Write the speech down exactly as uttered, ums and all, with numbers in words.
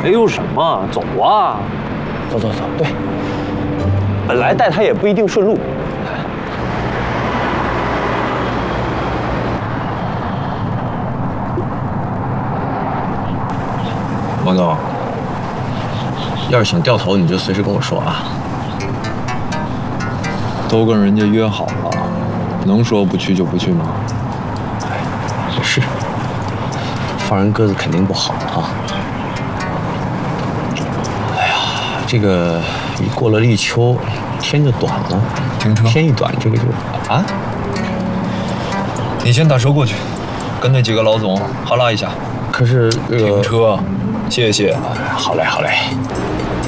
没有什么，走啊！ 走走走，对。本来带他也不一定顺路。 王总，要是想掉头，你就随时跟我说啊。 都跟人家约好了，能说不去就不去吗？ 哎，也是，放人鸽子肯定不好啊。哎呀，这个一过了立秋，天就短了。 停车。 天一短，这个就啊。 你先打车过去，跟那几个老总哈拉一下。 可是这个停车，谢谢。 好嘞，好嘞。